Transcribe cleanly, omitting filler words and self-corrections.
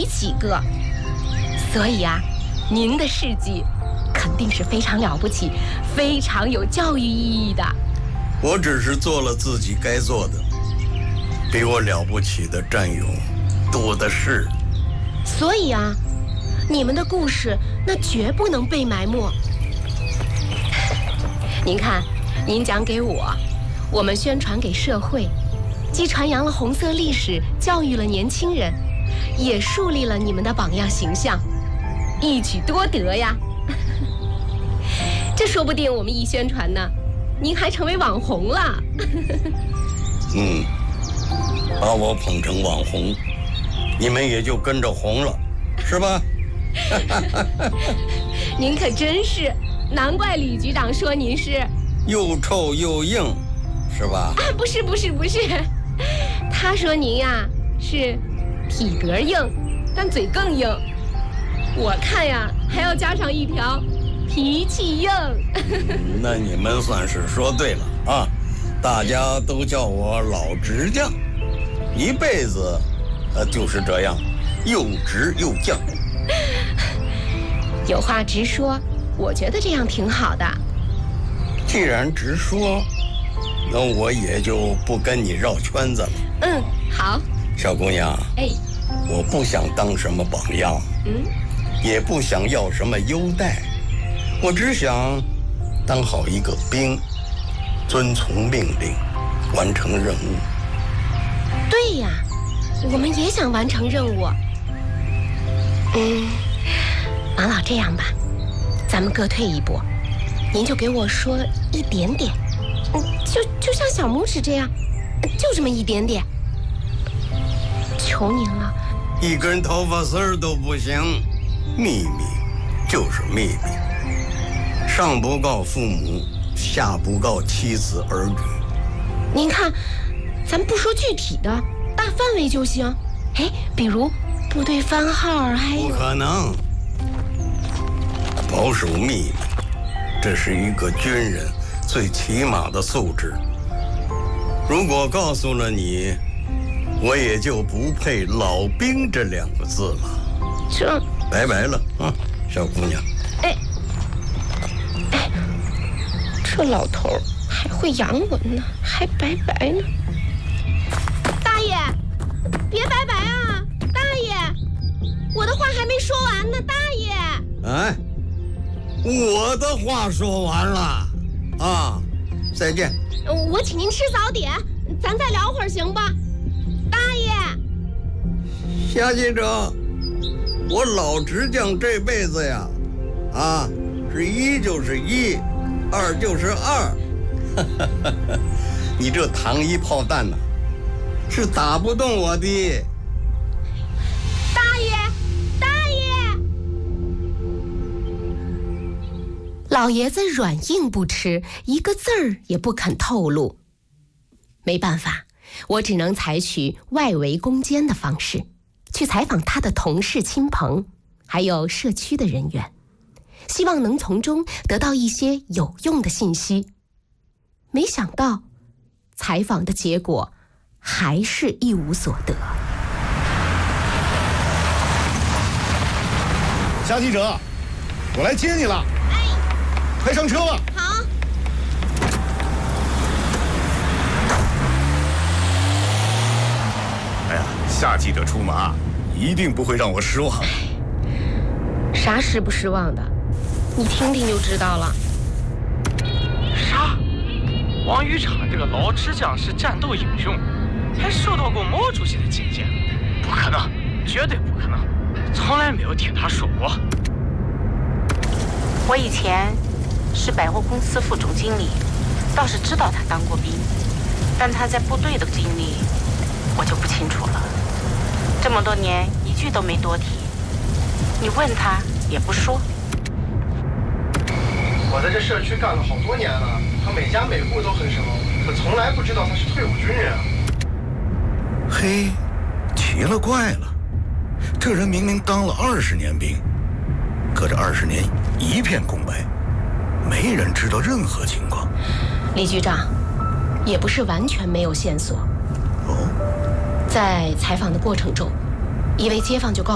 几个。所以啊，您的事迹肯定是非常了不起，非常有教育意义的。 我只是做了自己该做的，比我了不起的战友多的是。 所以啊，你们的故事那绝不能被埋没。您看，您讲给我们宣传给社会，既传扬了红色历史，教育了年轻人，也树立了你们的榜样形象，一举多得呀。这说不定我们一宣传呢，您还成为网红了。 把我捧成网红，你们也就跟着红了，是吧？ 您可真是，难怪李局长说您是又臭又硬，是吧？ 啊，不是，他说您呀是体格硬，但嘴更硬。我看呀还要加上一条脾气硬。 那你们算是说对了啊！大家都叫我老直将，一辈子就是这样，又直又犟。 有话直说，我觉得这样挺好的。 既然直说，那我也就不跟你绕圈子了。 好。 小姑娘，我不想当什么榜样，也不想要什么优待，我只想当好一个兵，遵从命令，完成任务。 对呀，我们也想完成任务。王老，这样吧，咱们各退一步，您就给我说一点点，就像小拇指这样，就这么一点点，求您了。 一根头发丝儿都不行，秘密就是秘密，上不告父母，下不告妻子儿女。 您看，咱不说具体的，大范围就行。比如部队番号，还有…… 不可能，保守秘密，这是一个军人最起码的素质。如果告诉了你，我也就不配老兵这2个字了。 这拜拜了啊，小姑娘。 这老头还会洋文呢，还拜拜呢。大爷，别拜拜啊！大爷，我的话还没说完呢，大爷。 我的话说完了啊，再见。 我请您吃早点，咱再聊会儿行吧？大爷。 夏记者，我老直将这辈子呀，是1就是1，2就是2。你这糖衣炮弹呐，是打不动我的。 大爷，大爷！老爷子软硬不吃，一个字儿也不肯透露。没办法，我只能采取外围攻坚的方式，去采访他的同事亲朋，还有社区的人员，希望能从中得到一些有用的信息。没想到，采访的结果还是一无所得。 夏记者，我来接你了。快上车吧。 好。 夏记者出马，一定不会让我失望。 啥失不失望的，你听听就知道了。 啥？王渔场这个老直将是战斗英雄，还受到过毛主席的接见？不可能，绝对不可能，从来没有听他说过。 我以前是百货公司副总经理，倒是知道他当过兵，但他在部队的经历我就不清楚了。这么多年一句都没多提，你问他也不说。 我在这社区干了好多年了，他每家每户都很熟，可从来不知道他是退伍军人啊。 嘿，奇了怪了，这人明明当了20年兵，可这20年一片空白，没人知道任何情况。 李局长，也不是完全没有线索。 哦， 在采访的过程中，一位街坊就告